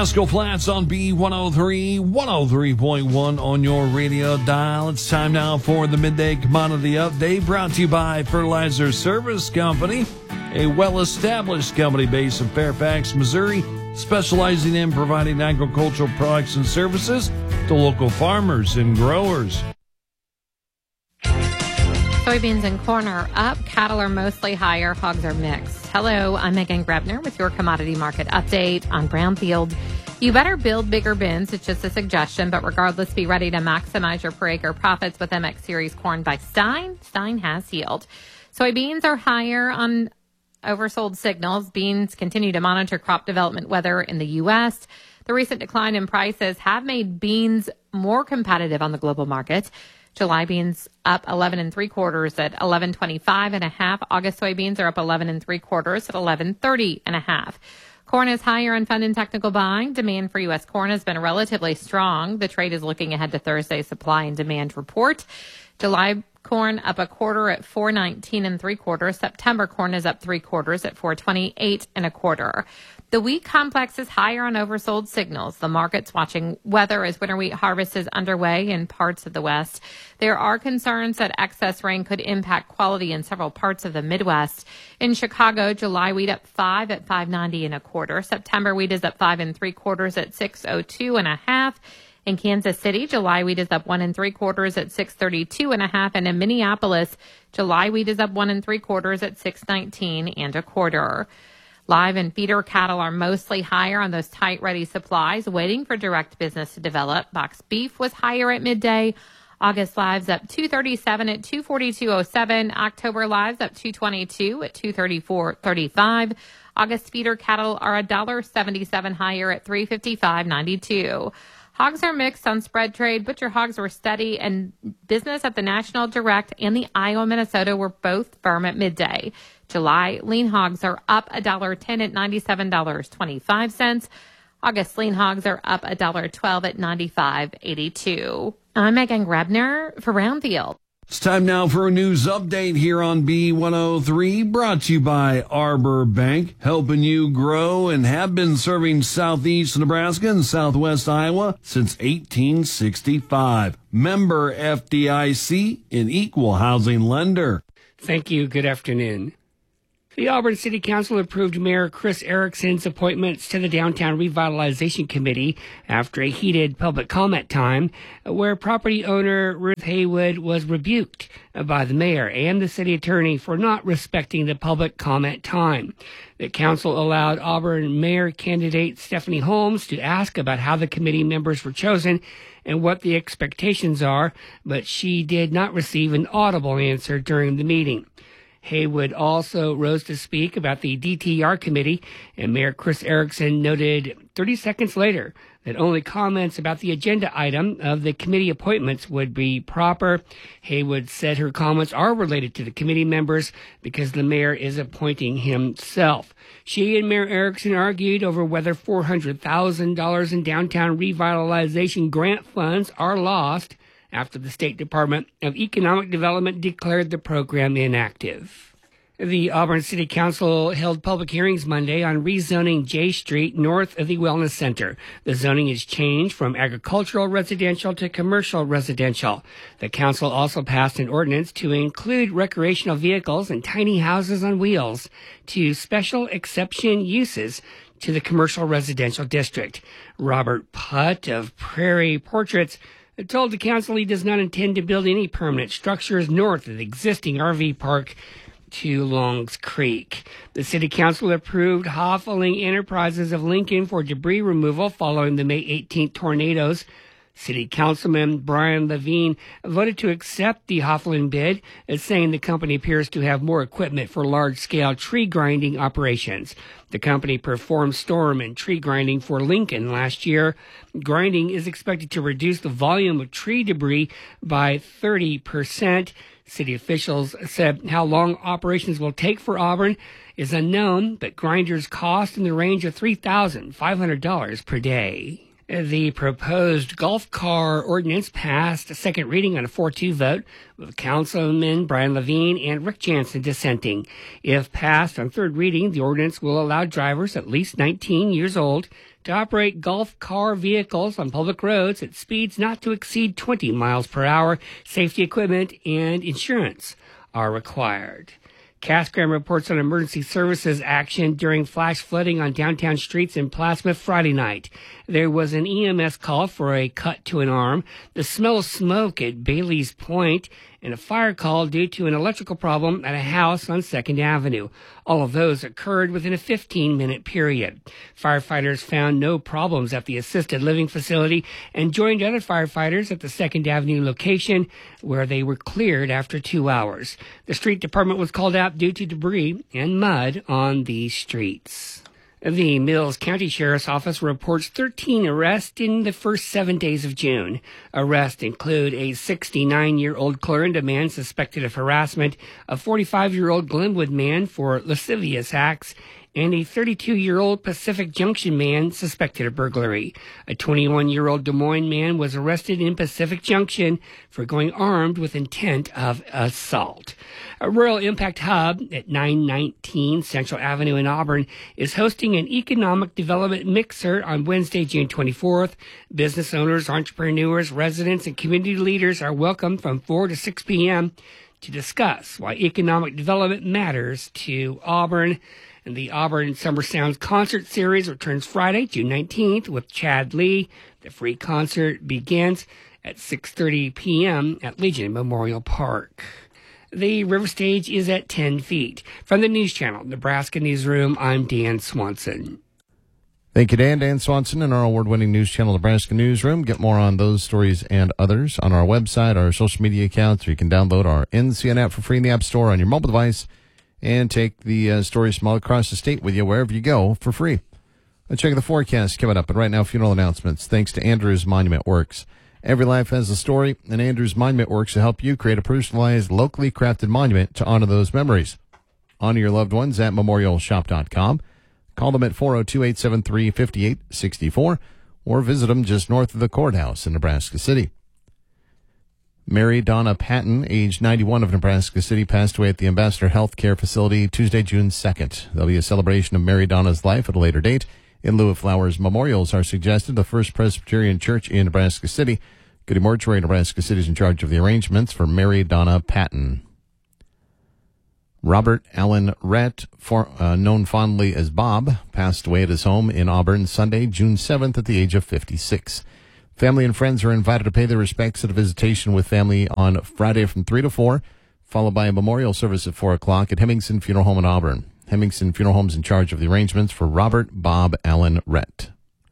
Pasco Flats on B103, 103.1 on your radio dial. It's time now for the Midday Commodity Update, brought to you by Fertilizer Service Company, a well-established company based in Fairfax, Missouri, specializing in providing agricultural products and services to local farmers and growers. Soybeans and corn are up. Cattle are mostly higher. Hogs are mixed. Hello, I'm Megan Grebner with your commodity market update on Brownfield. You better build bigger bins. It's just a suggestion, but regardless, be ready to maximize your per acre profits with MX Series corn by Stein. Stein has yield. Soybeans are higher on oversold signals. Beans continue to monitor crop development weather in the U.S. The recent decline in prices have made beans more competitive on the global market. July beans up 11 3/4 at 11.25.5. August soybeans are up 11 3/4 at 11.30.5. Corn is higher on fund and technical buying. Demand for U.S. corn has been relatively strong. The trade is looking ahead to Thursday's supply and demand report. July corn up 1/4 at 4.19 3/4. September corn is up 3/4 at 4.28 1/4. The wheat complex is higher on oversold signals. The market's watching weather as winter wheat harvest is underway in parts of the West. There are concerns that excess rain could impact quality in several parts of the Midwest. In Chicago, July wheat up 5 at 5.90 1/4. September wheat is up 5 3/4 at 6.02 1/2. In Kansas City, July wheat is up 1 3/4 at 6.32 1/2. And in Minneapolis, July wheat is up 1 3/4 at 6.19 1/4. Live and feeder cattle are mostly higher on those tight, ready supplies, waiting for direct business to develop. Box beef was higher at midday. August lives up 237 at 242.07. October lives up 222 at 234.35. August feeder cattle are $1.77 higher at 355.92. Hogs are mixed on spread trade. Butcher hogs were steady, and business at the National Direct and the Iowa, Minnesota were both firm at midday. July lean hogs are up $1.10 at $97.25. August lean hogs are up $1.12 at $95.82. I'm Megan Grebner for Brownfield. It's time now for a news update here on B103, brought to you by Arbor Bank, helping you grow and have been serving southeast Nebraska and southwest Iowa since 1865. Member FDIC, an equal housing lender. Thank you. Good afternoon. The Auburn City Council approved Mayor Chris Erickson's appointments to the Downtown Revitalization Committee after a heated public comment time where property owner Ruth Haywood was rebuked by the mayor and the city attorney for not respecting the public comment time. The council allowed Auburn mayor candidate Stephanie Holmes to ask about how the committee members were chosen and what the expectations are, but she did not receive an audible answer during the meeting. Haywood also rose to speak about the DTR committee, and Mayor Chris Erickson noted 30 seconds later that only comments about the agenda item of the committee appointments would be proper. Haywood said her comments are related to the committee members because the mayor is appointing himself. She and Mayor Erickson argued over whether $400,000 in downtown revitalization grant funds are lost after the State Department of Economic Development declared the program inactive. The Auburn City Council held public hearings Monday on rezoning J Street north of the Wellness Center. The zoning is changed from agricultural residential to commercial residential. The council also passed an ordinance to include recreational vehicles and tiny houses on wheels to special exception uses to the commercial residential district. Robert Putt of Prairie Portraits told the council he does not intend to build any permanent structures north of the existing RV park to Longs Creek. The city council approved Hoffling Enterprises of Lincoln for debris removal following the May 18th tornadoes. City Councilman Brian Levine voted to accept the Hoffling bid, saying the company appears to have more equipment for large-scale tree grinding operations. The company performed storm and tree grinding for Lincoln last year. Grinding is expected to reduce the volume of tree debris by 30%. City officials said how long operations will take for Auburn is unknown, but grinders cost in the range of $3,500 per day. The proposed golf car ordinance passed a second reading on a 4-2 vote, with Councilman Brian Levine and Rick Jansen dissenting. If passed on third reading, the ordinance will allow drivers at least 19 years old to operate golf car vehicles on public roads at speeds not to exceed 20 miles per hour. Safety equipment and insurance are required. Casgram reports on emergency services action during flash flooding on downtown streets in Plattsmouth Friday night. There was an EMS call for a cut to an arm, the smell of smoke at Bailey's Point, and a fire call due to an electrical problem at a house on 2nd Avenue. All of those occurred within a 15-minute period. Firefighters found no problems at the assisted living facility and joined other firefighters at the 2nd Avenue location, where they were cleared after 2 hours. The street department was called out due to debris and mud on the streets. The Mills County Sheriff's Office reports 13 arrests in the first 7 days of June. Arrests include a 69-year-old Clarinda man suspected of harassment, a 45-year-old Glenwood man for lascivious acts, and a 32-year-old Pacific Junction man suspected of burglary. A 21-year-old Des Moines man was arrested in Pacific Junction for going armed with intent of assault. A Rural Impact Hub at 919 Central Avenue in Auburn is hosting an economic development mixer on Wednesday, June 24th. Business owners, entrepreneurs, residents, and community leaders are welcome from 4 to 6 p.m. to discuss why economic development matters to Auburn. And the Auburn Summer Sounds Concert Series returns Friday, June 19th with Chad Lee. The free concert begins at 6:30 p.m. at Legion Memorial Park. The river stage is at 10 feet. From the News Channel, Nebraska Newsroom, I'm Dan Swanson. Thank you, Dan. Dan Swanson in our award-winning News Channel, Nebraska Newsroom. Get more on those stories and others on our website, our social media accounts, or you can download our NCN app for free in the App Store on your mobile device and take the stories from all across the state with you wherever you go for free. Let's check the forecast coming up. But right now, funeral announcements. Thanks to Andrews Monument Works. Every life has a story, and Andrews Monument Works will help you create a personalized, locally crafted monument to honor those memories. Honor your loved ones at memorialshop.com. Call them at 402-873-5864 or visit them just north of the courthouse in Nebraska City. Mary Donna Patton, age 91 of Nebraska City, passed away at the Ambassador Healthcare Facility Tuesday, June 2nd. There'll be a celebration of Mary Donna's life at a later date. In lieu of flowers, memorials are suggested. The First Presbyterian Church in Nebraska City. Goody Mortuary, Nebraska City, is in charge of the arrangements for Mary Donna Patton. Robert Allen Rhett, known fondly as Bob, passed away at his home in Auburn Sunday, June 7th at the age of 56. Family and friends are invited to pay their respects at a visitation with family on Friday from 3 to 4, followed by a memorial service at 4 o'clock at Hemmingson Funeral Home in Auburn. Hemmingson Funeral Home is in charge of the arrangements for Robert Bob Allen Rhett.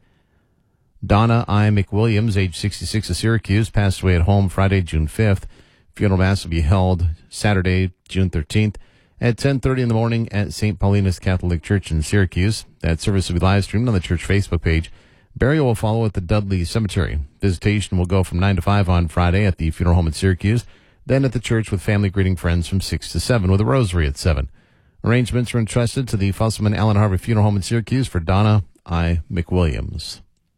Donna I. McWilliams, age 66 of Syracuse, passed away at home Friday, June 5th. Funeral mass will be held Saturday, June 13th at 10:30 in the morning at St. Paulina's Catholic Church in Syracuse. That service will be live streamed on the church Facebook page. Burial will follow at the Dudley Cemetery. Visitation will go from 9 to 5 on Friday at the funeral home in Syracuse, then at the church with family greeting friends from 6 to 7 with a rosary at 7. Arrangements are entrusted to the Fusselman Allen Harvey Funeral Home in Syracuse for Donna I. McWilliams.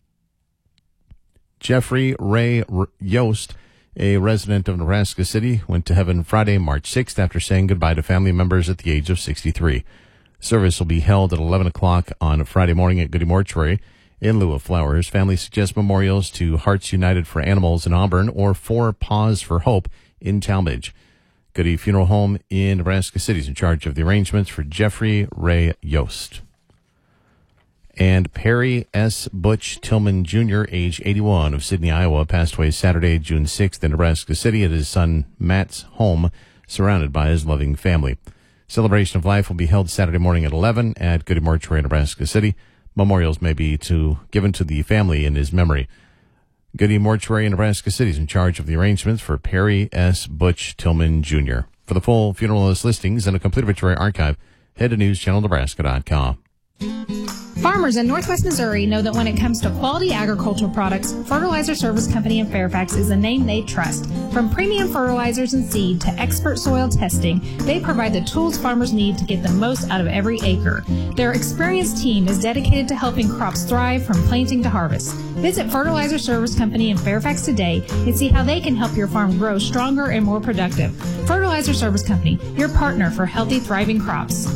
Jeffrey Ray Yost, a resident of Nebraska City, went to heaven Friday, March 6th after saying goodbye to family members at the age of 63. Service will be held at 11 o'clock on Friday morning at Goody Mortuary. In lieu of flowers, families suggest memorials to Hearts United for Animals in Auburn or 4 Paws for Hope in Talmadge. Goody Funeral Home in Nebraska City is in charge of the arrangements for Jeffrey Ray Yost. And Perry S. Butch Tillman Jr., age 81 of Sidney, Iowa, passed away Saturday, June 6th in Nebraska City at his son Matt's home, surrounded by his loving family. Celebration of life will be held Saturday morning at 11 at Goody Mortuary, Nebraska City. Memorials may be given to the family in his memory. Goody Mortuary in Nebraska City is in charge of the arrangements for Perry S. Butch Tillman Jr. For the full funeral list listings and a complete obituary archive, head to newschannelnebraska.com. Farmers in Northwest Missouri know that when it comes to quality agricultural products, Fertilizer Service Company in Fairfax is a name they trust. From premium fertilizers and seed to expert soil testing, they provide the tools farmers need to get the most out of every acre. Their experienced team is dedicated to helping crops thrive from planting to harvest. Visit Fertilizer Service Company in Fairfax today and see how they can help your farm grow stronger and more productive. Fertilizer Service Company, your partner for healthy, thriving crops.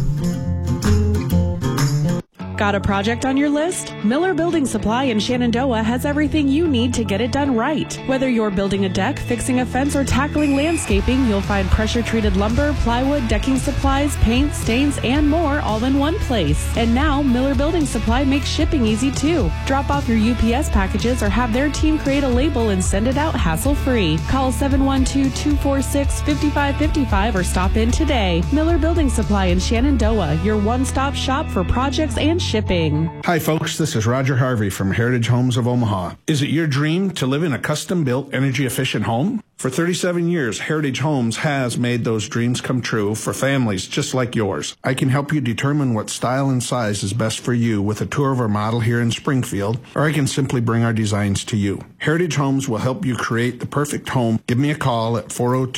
Got a project on your list? Miller Building Supply in Shenandoah has everything you need to get it done right. Whether you're building a deck, fixing a fence, or tackling landscaping, you'll find pressure-treated lumber, plywood, decking supplies, paint, stains, and more all in one place. And now, Miller Building Supply makes shipping easy too. Drop off your UPS packages or have their team create a label and send it out hassle-free. Call 712-246-5555 or stop in today. Miller Building Supply in Shenandoah, your one-stop shop for projects and shipping. Hi folks, this is Roger Harvey from Heritage Homes of Omaha. Is it your dream to live in a custom-built, energy-efficient home? For 37 years, Heritage Homes has made those dreams come true for families just like yours. I can help you determine what style and size is best for you with a tour of our model here in Springfield, or I can simply bring our designs to you. Heritage Homes will help you create the perfect home. Give me a call at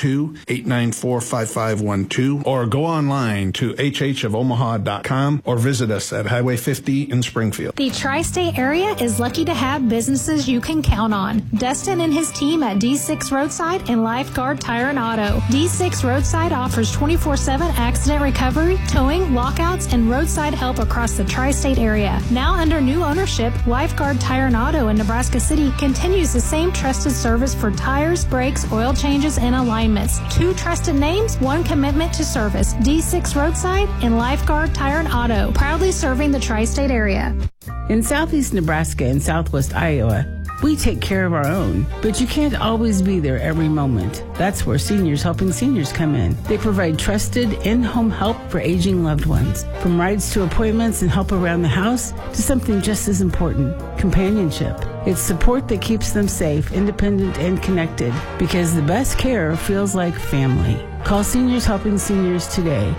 402-894-5512 or go online to hhofomaha.com or visit us at Highway 50 in Springfield. The tri-state area is lucky to have businesses you can count on. Dustin and his team at D6 Roadside and Lifeguard Tire and Auto. D6 Roadside offers 24/7 accident recovery, towing, lockouts, and roadside help across the tri-state area. Now under new ownership, Lifeguard Tire and Auto in Nebraska City continues the same trusted service for tires, brakes, oil changes, and alignments. 2 trusted names, 1 commitment to service. D6 Roadside and Lifeguard Tire and Auto, proudly serving the tri-state area. In southeast Nebraska and southwest Iowa, we take care of our own, but you can't always be there every moment. That's where Seniors Helping Seniors come in. They provide trusted in-home help for aging loved ones. From rides to appointments and help around the house to something just as important, companionship. It's support that keeps them safe, independent, and connected because the best care feels like family. Call Seniors Helping Seniors today,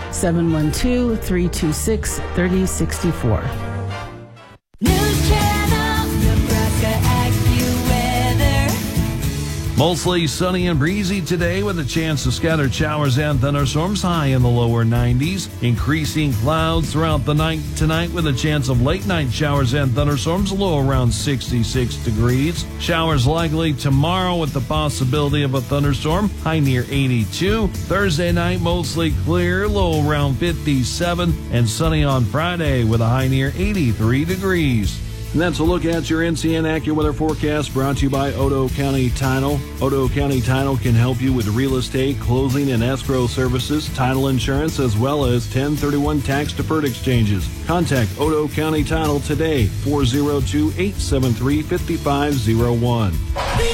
712-326-3064. News Channel, Nebraska AccuWeather. Mostly sunny and breezy today with a chance of scattered showers and thunderstorms, high in the lower 90s. Increasing clouds throughout the night tonight with a chance of late night showers and thunderstorms, low around 66 degrees. Showers likely tomorrow with the possibility of a thunderstorm, high near 82. Thursday night mostly clear, low around 57, and sunny on Friday with a high near 83 degrees. And that's a look at your NCN AccuWeather forecast brought to you by Otoe County Title. Otoe County Title can help you with real estate, closing, and escrow services, title insurance, as well as 1031 tax-deferred exchanges. Contact Otoe County Title today, 402-873-5501.